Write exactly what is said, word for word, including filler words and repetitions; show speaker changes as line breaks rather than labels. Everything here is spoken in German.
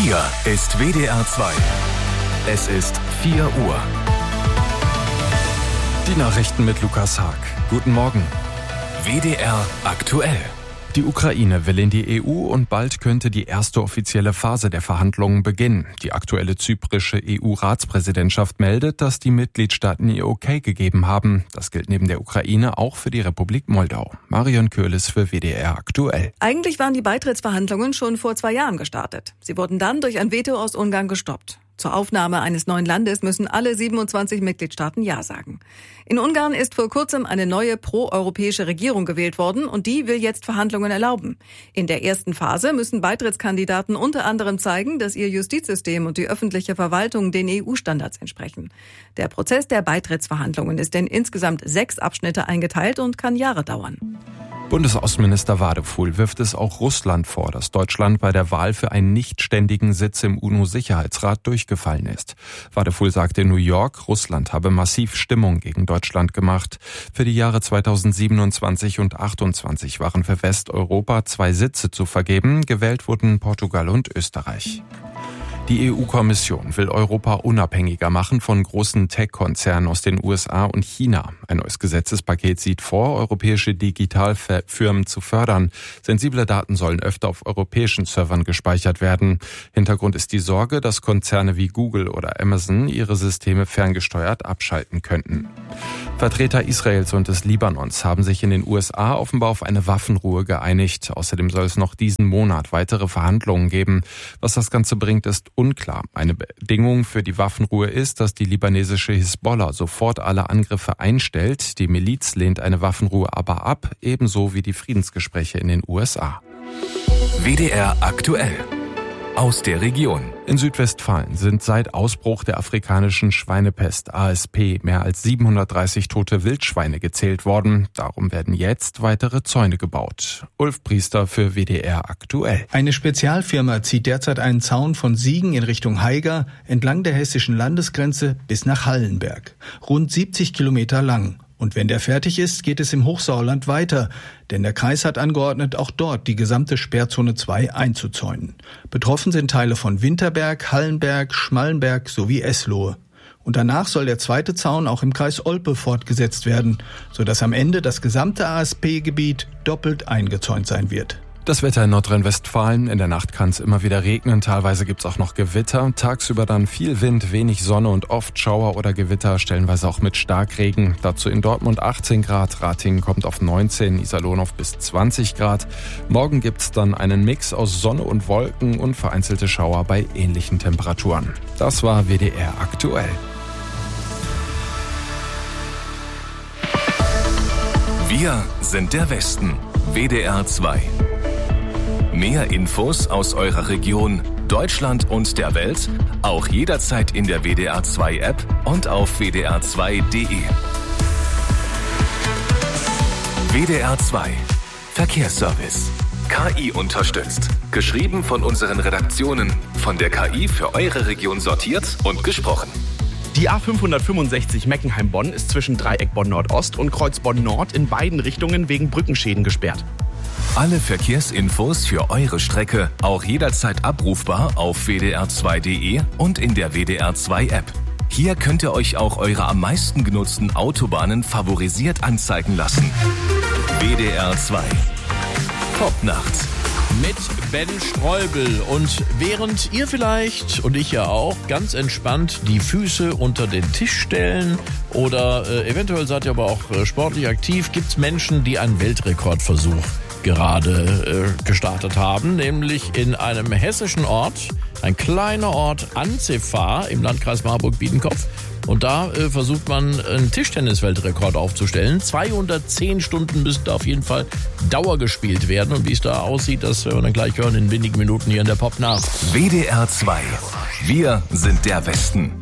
Hier ist W D R zwei. Es ist vier Uhr.
Die Nachrichten mit Lukas Haag. Guten Morgen.
W D R aktuell.
Die Ukraine will in die E U und bald könnte die erste offizielle Phase der Verhandlungen beginnen. Die aktuelle zyprische E U-Ratspräsidentschaft meldet, dass die Mitgliedstaaten ihr Okay gegeben haben. Das gilt neben der Ukraine auch für die Republik Moldau. Marion Köhles für W D R aktuell.
Eigentlich waren die Beitrittsverhandlungen schon vor zwei Jahren gestartet. Sie wurden dann durch ein Veto aus Ungarn gestoppt. Zur Aufnahme eines neuen Landes müssen alle siebenundzwanzig Mitgliedstaaten Ja sagen. In Ungarn ist vor kurzem eine neue proeuropäische Regierung gewählt worden und die will jetzt Verhandlungen erlauben. In der ersten Phase müssen Beitrittskandidaten unter anderem zeigen, dass ihr Justizsystem und die öffentliche Verwaltung den E U-Standards entsprechen. Der Prozess der Beitrittsverhandlungen ist in insgesamt sechs Abschnitte eingeteilt und kann Jahre dauern.
Bundesaußenminister Wadefuhl wirft es auch Russland vor, dass Deutschland bei der Wahl für einen nichtständigen Sitz im UNO-Sicherheitsrat durchgefallen ist. Wadefuhl sagte in New York, Russland habe massiv Stimmung gegen Deutschland gemacht. Für die Jahre zweitausendsiebenundzwanzig und achtundzwanzig waren für Westeuropa zwei Sitze zu vergeben. Gewählt wurden Portugal und Österreich. Die E U-Kommission will Europa unabhängiger machen von großen Tech-Konzernen aus den U S A und China. Ein neues Gesetzespaket sieht vor, europäische Digitalfirmen zu fördern. Sensible Daten sollen öfter auf europäischen Servern gespeichert werden. Hintergrund ist die Sorge, dass Konzerne wie Google oder Amazon ihre Systeme ferngesteuert abschalten könnten. Vertreter Israels und des Libanons haben sich in den U S A offenbar auf eine Waffenruhe geeinigt. Außerdem soll es noch diesen Monat weitere Verhandlungen geben. Was das Ganze bringt, ist unklar. Eine Bedingung für die Waffenruhe ist, dass die libanesische Hisbollah sofort alle Angriffe einstellt. Die Miliz lehnt eine Waffenruhe aber ab, ebenso wie die Friedensgespräche in den U S A.
W D R aktuell. Aus der Region.
In Südwestfalen sind seit Ausbruch der afrikanischen Schweinepest A S P mehr als siebenhundertdreißig tote Wildschweine gezählt worden. Darum werden jetzt weitere Zäune gebaut. Ulf Priester für W D R aktuell.
Eine Spezialfirma zieht derzeit einen Zaun von Siegen in Richtung Haiger entlang der hessischen Landesgrenze bis nach Hallenberg. Rund siebzig Kilometer lang. Und wenn der fertig ist, geht es im Hochsauerland weiter, denn der Kreis hat angeordnet, auch dort die gesamte Sperrzone zwei einzuzäunen. Betroffen sind Teile von Winterberg, Hallenberg, Schmallenberg sowie Eslohe. Und danach soll der zweite Zaun auch im Kreis Olpe fortgesetzt werden, sodass am Ende das gesamte A S P-Gebiet doppelt eingezäunt sein wird.
Das Wetter in Nordrhein-Westfalen. In der Nacht kann es immer wieder regnen. Teilweise gibt es auch noch Gewitter. Tagsüber dann viel Wind, wenig Sonne und oft Schauer oder Gewitter, stellenweise auch mit Starkregen. Dazu in Dortmund achtzehn Grad, Ratingen kommt auf neunzehn, Iserlohn auf bis zwanzig Grad. Morgen gibt es dann einen Mix aus Sonne und Wolken und vereinzelte Schauer bei ähnlichen Temperaturen. Das war W D R aktuell.
Wir sind der Westen. W D R zwei. Mehr Infos aus eurer Region, Deutschland und der Welt, auch jederzeit in der W D R zwei App und auf w d r zwei punkt d e. W D R zwei Verkehrsservice. K I unterstützt. Geschrieben von unseren Redaktionen. Von der K I für eure Region sortiert und gesprochen.
Die A fünfhundertfünfundsechzig Meckenheim-Bonn ist zwischen Dreieck Bonn-Nordost und Kreuz Bonn-Nord in beiden Richtungen wegen Brückenschäden gesperrt.
Alle Verkehrsinfos für eure Strecke auch jederzeit abrufbar auf w d r zwei punkt d e und in der W D R zwei App. Hier könnt ihr euch auch eure am meisten genutzten Autobahnen favorisiert anzeigen lassen. W D R zwei. Popnacht.
Mit Ben Streubel. Und während ihr vielleicht und ich ja auch ganz entspannt die Füße unter den Tisch stellen oder äh, eventuell seid ihr aber auch äh, sportlich aktiv, gibt's Menschen, die einen Weltrekordversuch gerade äh, gestartet haben, nämlich in einem hessischen Ort, ein kleiner Ort, Anzefa im Landkreis Marburg-Biedenkopf. Und da äh, versucht man, einen Tischtennis-Weltrekord aufzustellen. zweihundertzehn Stunden müssen da auf jeden Fall Dauer gespielt werden. Und wie es da aussieht, das werden wir dann gleich hören in wenigen Minuten hier in der Popnacht.
W D R zwei. Wir sind der Westen.